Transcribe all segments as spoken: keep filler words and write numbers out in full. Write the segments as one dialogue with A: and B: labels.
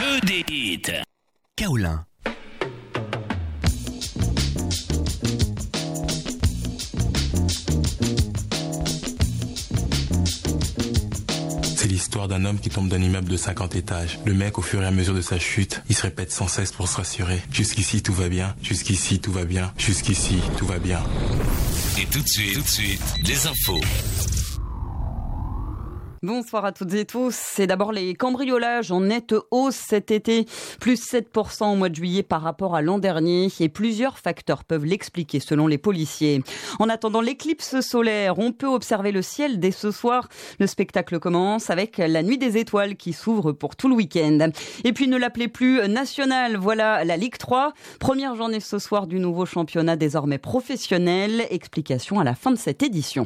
A: Que des hits.
B: Kaolin.
C: C'est l'histoire d'un homme qui tombe d'un immeuble de cinquante étages. Le mec, au fur et à mesure de sa chute, il se répète sans cesse pour se rassurer. Jusqu'ici, tout va bien. Jusqu'ici, tout va bien. Jusqu'ici, tout va bien.
A: Et tout de suite, tout de suite, les infos.
D: Bonsoir à toutes et tous. C'est d'abord les cambriolages en nette hausse cet été, plus sept pour cent au mois de juillet par rapport à l'an dernier, et plusieurs facteurs peuvent l'expliquer selon les policiers. En attendant l'éclipse solaire, on peut observer le ciel dès ce soir. Le spectacle commence avec la nuit des étoiles qui s'ouvre pour tout le week-end. Et puis ne l'appelez plus national, voilà la Ligue trois. Première journée ce soir du nouveau championnat désormais professionnel. Explication à la fin de cette édition.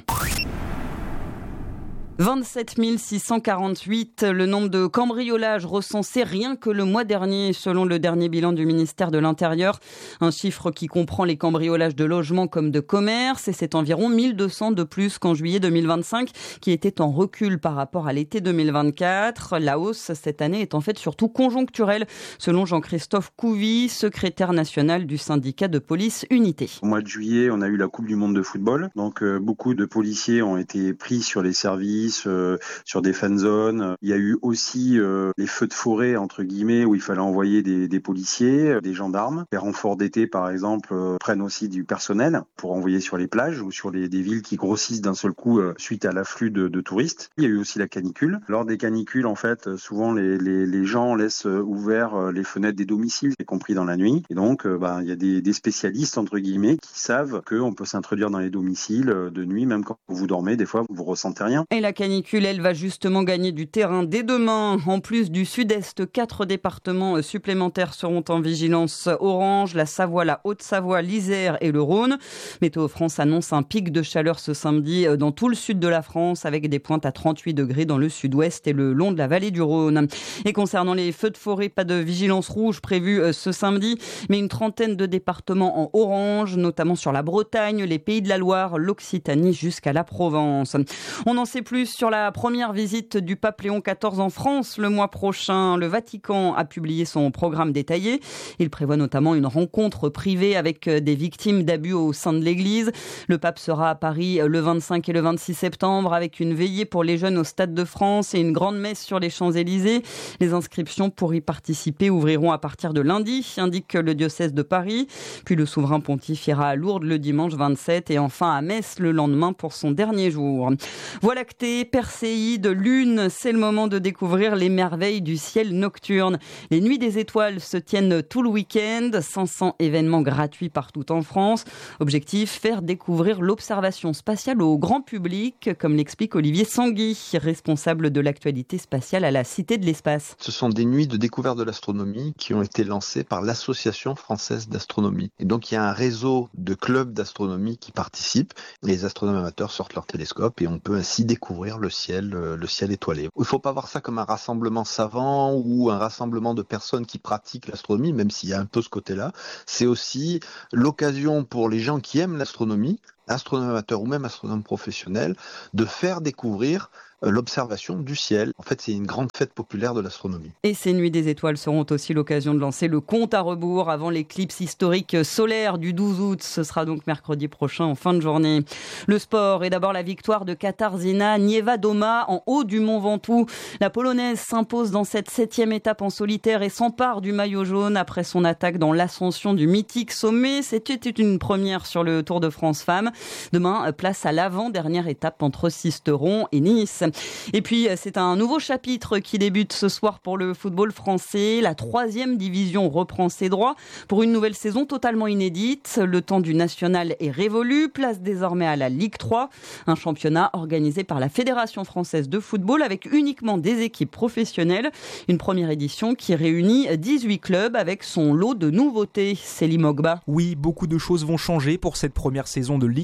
D: vingt-sept mille six cent quarante-huit, le nombre de cambriolages recensés rien que le mois dernier, selon le dernier bilan du ministère de l'Intérieur. Un chiffre qui comprend les cambriolages de logements comme de commerce, et c'est environ mille deux cents de plus qu'en juillet deux mille vingt-cinq, qui était en recul par rapport à l'été deux mille vingt-quatre. La hausse cette année est en fait surtout conjoncturelle, selon Jean-Christophe Couvi, secrétaire national du syndicat de police Unité.
E: Au mois de juillet, on a eu la Coupe du monde de football, donc euh, beaucoup de policiers ont été pris sur les services, Euh, sur des fan zones. Il y a eu aussi euh, les feux de forêt entre guillemets où il fallait envoyer des, des policiers, euh, des gendarmes. Les renforts d'été par exemple euh, prennent aussi du personnel pour envoyer sur les plages ou sur les, des villes qui grossissent d'un seul coup euh, suite à l'afflux de, de touristes. Il y a eu aussi la canicule. Lors des canicules en fait, euh, souvent les, les, les gens laissent euh, ouverts euh, les fenêtres des domiciles, y compris dans la nuit. Et donc euh, bah, il y a des, des spécialistes entre guillemets qui savent qu'on peut s'introduire dans les domiciles euh, de nuit, même quand vous dormez. Des fois vous ressentez rien.
D: Et la canicule, elle, va justement gagner du terrain dès demain. En plus du sud-est, quatre départements supplémentaires seront en vigilance orange, la Savoie, la Haute-Savoie, l'Isère et le Rhône. Météo France annonce un pic de chaleur ce samedi dans tout le sud de la France, avec des pointes à trente-huit degrés dans le sud-ouest et le long de la vallée du Rhône. Et concernant les feux de forêt, pas de vigilance rouge prévue ce samedi, mais une trentaine de départements en orange, notamment sur la Bretagne, les Pays de la Loire, l'Occitanie jusqu'à la Provence. On en sait plus sur la première visite du pape Léon quatorze en France le mois prochain. Le Vatican a publié son programme détaillé. Il prévoit notamment une rencontre privée avec des victimes d'abus au sein de l'Église. Le pape sera à Paris le vingt-cinq et le vingt-six septembre avec une veillée pour les jeunes au Stade de France et une grande messe sur les Champs-Élysées. Les inscriptions pour y participer ouvriront à partir de lundi, indique le diocèse de Paris. Puis le souverain pontife ira à Lourdes le dimanche vingt-sept et enfin à Metz le lendemain pour son dernier jour. Voie lactée, Perséide, lune, c'est le moment de découvrir les merveilles du ciel nocturne. Les nuits des étoiles se tiennent tout le week-end, cinq cents événements gratuits partout en France. Objectif, faire découvrir l'observation spatiale au grand public, comme l'explique Olivier Sanguy, responsable de l'actualité spatiale à la Cité de l'Espace.
F: Ce sont des nuits de découverte de l'astronomie qui ont été lancées par l'Association française d'astronomie. Et donc il y a un réseau de clubs d'astronomie qui participent. Les astronomes amateurs sortent leur télescope et on peut ainsi découvrir le ciel, le ciel étoilé. Il ne faut pas voir ça comme un rassemblement savant ou un rassemblement de personnes qui pratiquent l'astronomie, même s'il y a un peu ce côté-là. C'est aussi l'occasion pour les gens qui aiment l'astronomie, astronomes amateurs ou même astronomes professionnels, de faire découvrir l'observation du ciel. En fait, c'est une grande fête populaire de l'astronomie.
D: Et ces nuits des étoiles seront aussi l'occasion de lancer le compte à rebours avant l'éclipse historique solaire du douze août. Ce sera donc mercredi prochain en fin de journée. Le sport et d'abord la victoire de Katarzyna Niewiadoma en haut du Mont Ventoux. La Polonaise s'impose dans cette septième étape en solitaire et s'empare du maillot jaune après son attaque dans l'ascension du mythique sommet. C'était une première sur le Tour de France Femmes. Demain, place à l'avant-dernière étape entre Sisteron et Nice. Et puis, c'est un nouveau chapitre qui débute ce soir pour le football français. La troisième division reprend ses droits pour une nouvelle saison totalement inédite. Le temps du national est révolu. Place désormais à la Ligue trois, un championnat organisé par la Fédération française de football avec uniquement des équipes professionnelles. Une première édition qui réunit dix-huit clubs avec son lot de nouveautés. Céline Mogba.
G: Oui, beaucoup de choses vont changer pour cette première saison de Ligue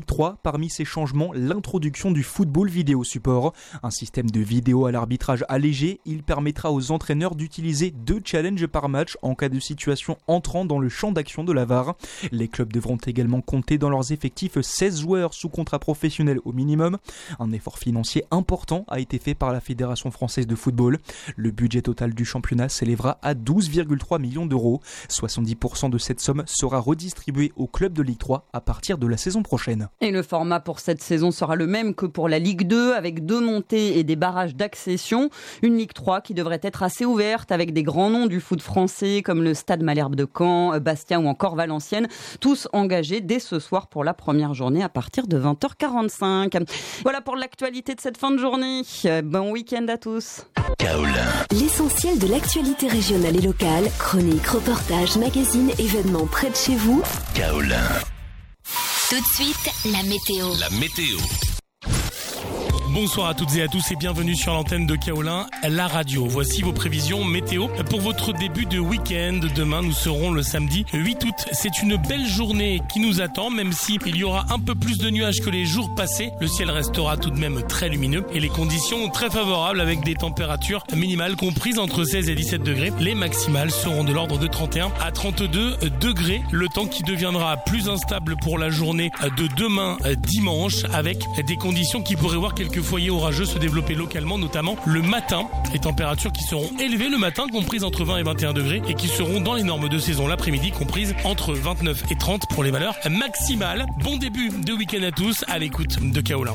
B: Ligue trois. Parmi ces changements, l'introduction du football vidéo support. Un système de vidéo à l'arbitrage allégé. Il permettra aux entraîneurs d'utiliser deux challenges par match en cas de situation entrant dans le champ d'action de la V A R. Les clubs devront également compter dans leurs effectifs seize joueurs sous contrat professionnel au minimum. Un effort financier important a été fait par la Fédération française de football. Le budget total du championnat s'élèvera à douze virgule trois millions d'euros. soixante-dix pour cent de cette somme sera redistribuée aux clubs de Ligue trois à partir de la saison prochaine.
D: Et le format pour cette saison sera le même que pour la Ligue deux, avec deux montées et des barrages d'accession. Une Ligue trois qui devrait être assez ouverte, avec des grands noms du foot français comme le Stade Malherbe de Caen, Bastia ou encore Valenciennes, tous engagés dès ce soir pour la première journée à partir de vingt heures quarante-cinq. Voilà pour l'actualité de cette fin de journée. Bon week-end à tous.
A: Kaolin.
G: L'essentiel de l'actualité régionale et locale, chroniques, reportages, magazines, événements près de chez vous.
A: Kaolin.
G: Tout de suite, la météo.
A: La météo.
H: Bonsoir à toutes et à tous et bienvenue sur l'antenne de Kaolin, la radio. Voici vos prévisions météo pour votre début de week-end. Demain, nous serons le samedi huit août. C'est une belle journée qui nous attend, même si il y aura un peu plus de nuages que les jours passés. Le ciel restera tout de même très lumineux et les conditions très favorables avec des températures minimales comprises entre seize et dix-sept degrés. Les maximales seront de l'ordre de trente et un à trente-deux degrés. Le temps qui deviendra plus instable pour la journée de demain dimanche avec des conditions qui pourraient voir quelques foyers orageux se développer localement, notamment le matin. Les températures qui seront élevées le matin, comprises entre vingt et vingt et un degrés, et qui seront dans les normes de saison l'après-midi, comprises entre vingt-neuf et trente pour les valeurs maximales. Bon début de week-end à tous, à l'écoute de Kaolin.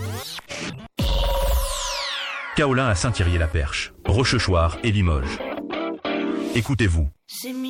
I: Kaolin à Saint-Thierry-la-Perche, Rochechouart et Limoges. Écoutez-vous.